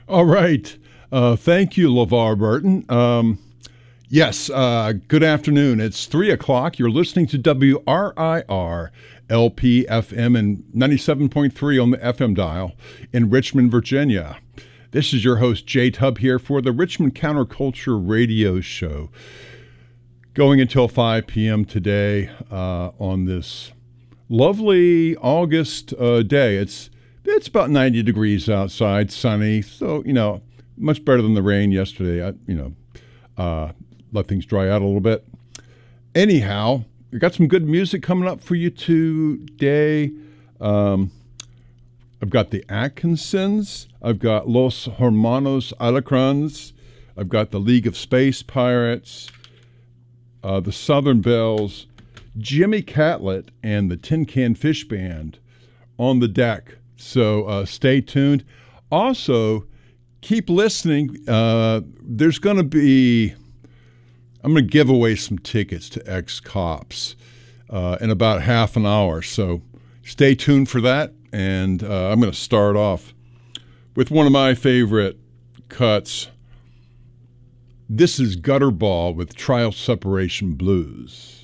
All right. Thank you, LeVar Burton. Yes, good afternoon. It's 3 o'clock. You're listening to WRIR LP-FM and 97.3 on the FM dial in Richmond, Virginia. This is your host, Jay Tubb, here for the Richmond Counterculture Radio Show, going until 5 p.m. today on this lovely August day. It's about 90 degrees outside, sunny, so, much better than the rain yesterday. Let things dry out a little bit. Anyhow, we got some good music coming up for you today. I've got the Atkinsons. I've got Los Hermanos Alacrans. I've got the League of Space Pirates, the Southern Bells, Jimmy Catlett, and the Tin Can Fish Band on the deck. So stay tuned. Also, keep listening. There's going to be, I'm going to give away some tickets to Ex-Cops in about half an hour. So stay tuned for that. And I'm going to start off with one of my favorite cuts. This is Gutterball with Trial Separation Blues.